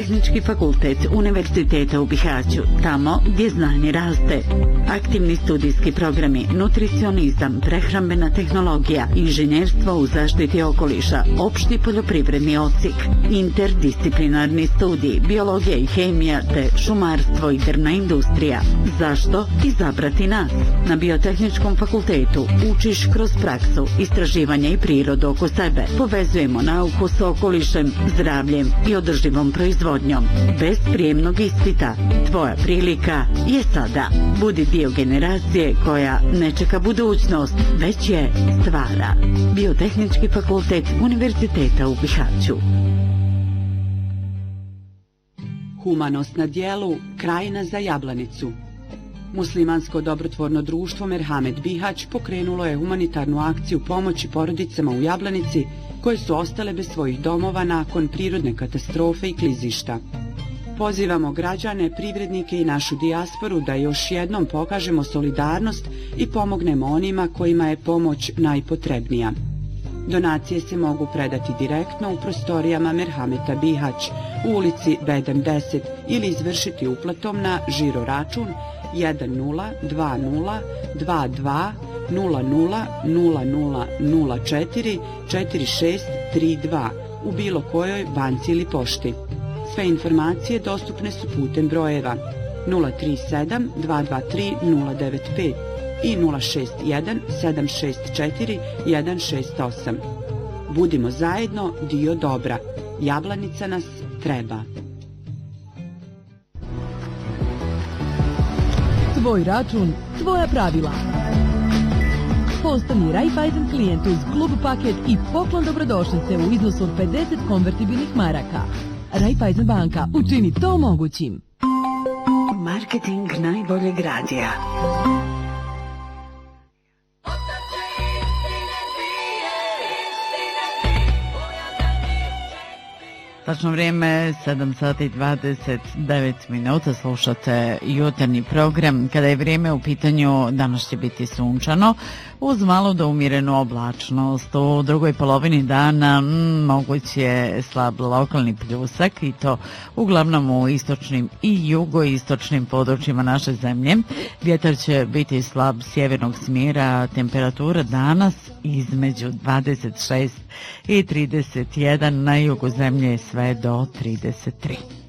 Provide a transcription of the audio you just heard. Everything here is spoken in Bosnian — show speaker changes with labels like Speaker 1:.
Speaker 1: Biotehnički fakultet Univerziteta u Bihaću, tamo gdje znanje raste. Aktivni studijski programi, nutricionizam, prehrambena tehnologija, inženjerstvo u zaštiti okoliša, opšti poljoprivredni odsjek, interdisciplinarni studij, biologija i hemija te šumarstvo i drvna industrija. Zašto izabrati nas? Na Biotehničkom fakultetu učiš kroz praksu, istraživanja i prirodu oko sebe. Povezujemo nauku s okolišem, zdravljem i održivom proizvodnjom. Bez prijemnog ispita. Tvoja prilika je sada. Budi dio generacije koja ne čeka budućnost, već je stvara. Biotehnički fakultet Univerziteta u Bihaću.
Speaker 2: Humanost na djelu, krajina za Jablanicu. Muslimansko dobrotvorno društvo Merhamet Bihać pokrenulo je humanitarnu akciju pomoći porodicama u Jablanici koje su ostale bez svojih domova nakon prirodne katastrofe i klizišta. Pozivamo građane, privrednike i našu dijasporu da još jednom pokažemo solidarnost i pomognemo onima kojima je pomoć najpotrebnija. Donacije se mogu predati direktno u prostorijama Merhameta Bihać u ulici Bedem 10 ili izvršiti uplatom na žiro račun 102000044632 u bilo kojoj banci ili pošti. Sve informacije dostupne su putem brojeva 037 223 095 i 061 764 168. Budimo zajedno dio dobra. Jablanica nas treba.
Speaker 3: Tvoj račun, tvoja pravila. Postani Raiffeisen klijent uz klub paket i poklon dobrodošlice u iznosu od 50 konvertibilnih maraka. Raiffeisen banka, učini to mogućim.
Speaker 1: Marketing najboljeg radija.
Speaker 4: Tačno vrijeme 7 sati i 29 minuta, slušate jutarnji program. Kada je vrijeme u pitanju, danas će biti sunčano uz malo do umjerenu oblačnost. U drugoj polovini dana moguće je slab lokalni pljusak i to uglavnom u istočnim i jugoistočnim područjima naše zemlje. Vjetar će biti slab sjevernog smjera, temperatura danas između 26 i 31, na jugu zemlje sve do 33.